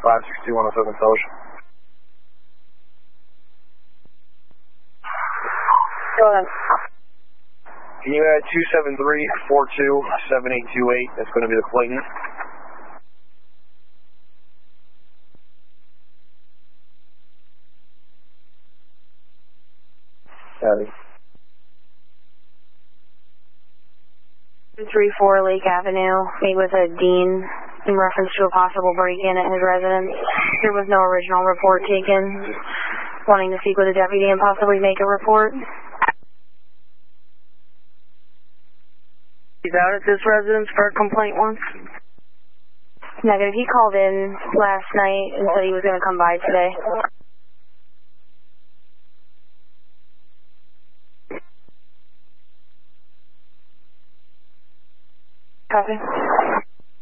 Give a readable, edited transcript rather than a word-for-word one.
562-107 Fellowship. Go ahead. Can you add 273-42-7828? That's going to be the Clayton. Copy. 234 Lake Avenue, meet with a dean in reference to a possible break-in at his residence. There was no original report taken. Wanting to speak with a deputy and possibly make a report. He's out at this residence for a complaint once? Negative. He called in last night and said he was going to come by today. Copy.